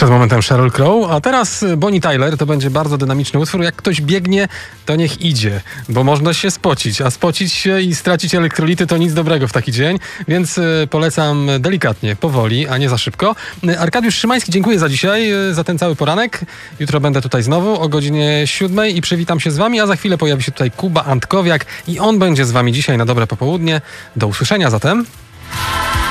Przed momentem Sheryl Crow, a teraz Bonnie Tyler. To będzie bardzo dynamiczny utwór. Jak ktoś biegnie, to niech idzie, bo można się spocić, a spocić się i stracić elektrolity to nic dobrego w taki dzień, więc polecam delikatnie, powoli, a nie za szybko. Arkadiusz Szymański, dziękuję za dzisiaj, za ten cały poranek. Jutro będę tutaj znowu o godzinie 7 i przywitam się z wami, a za chwilę pojawi się tutaj Kuba Antkowiak i on będzie z wami dzisiaj na dobre popołudnie. Do usłyszenia zatem.